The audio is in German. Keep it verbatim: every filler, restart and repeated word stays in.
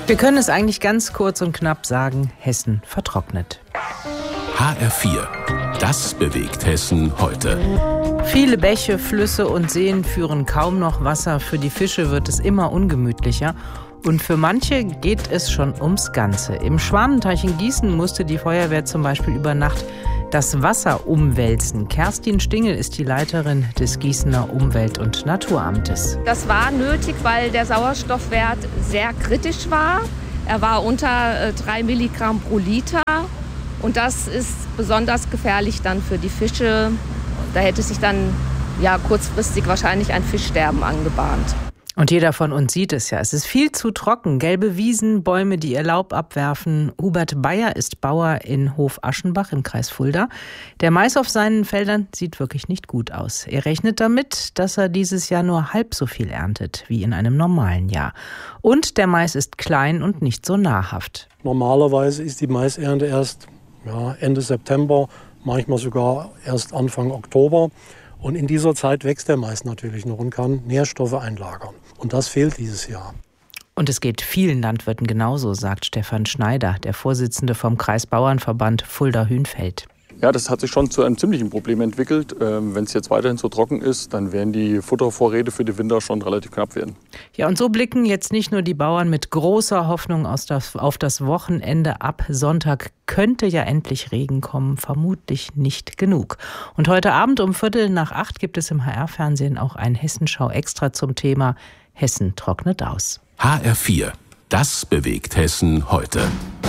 Wir können es eigentlich ganz kurz und knapp sagen, Hessen vertrocknet. H R vier. Das bewegt Hessen heute. Viele Bäche, Flüsse und Seen führen kaum noch Wasser. Für die Fische wird es immer ungemütlicher. Und für manche geht es schon ums Ganze. Im Schwanenteich in Gießen musste die Feuerwehr zum Beispiel über Nacht das Wasser umwälzen. Kerstin Stingel ist die Leiterin des Gießener Umwelt- und Naturamtes. Das war nötig, weil der Sauerstoffwert sehr kritisch war. Er war unter drei Milligramm pro Liter. Und das ist besonders gefährlich dann für die Fische. Da hätte sich dann ja kurzfristig wahrscheinlich ein Fischsterben angebahnt. Und jeder von uns sieht es ja. Es ist viel zu trocken. Gelbe Wiesen, Bäume, die ihr Laub abwerfen. Hubert Bayer ist Bauer in Hof-Aschenbach im Kreis Fulda. Der Mais auf seinen Feldern sieht wirklich nicht gut aus. Er rechnet damit, dass er dieses Jahr nur halb so viel erntet wie in einem normalen Jahr. Und der Mais ist klein und nicht so nahrhaft. Normalerweise ist die Maisernte erst ja, Ende September, manchmal sogar erst Anfang Oktober. Und in dieser Zeit wächst der Mais natürlich noch und kann Nährstoffe einlagern. Und das fehlt dieses Jahr. Und es geht vielen Landwirten genauso, sagt Stefan Schneider, der Vorsitzende vom Kreisbauernverband Fulda-Hünfeld. Ja, das hat sich schon zu einem ziemlichen Problem entwickelt. Ähm, wenn es jetzt weiterhin so trocken ist, dann werden die Futtervorräte für die Winter schon relativ knapp werden. Ja, und so blicken jetzt nicht nur die Bauern mit großer Hoffnung aus das, auf das Wochenende ab. Sonntag könnte ja endlich Regen kommen, vermutlich nicht genug. Und heute Abend um Viertel nach acht gibt es im H R-Fernsehen auch ein Hessenschau extra zum Thema Hessen trocknet aus. H R vier. Das bewegt Hessen heute.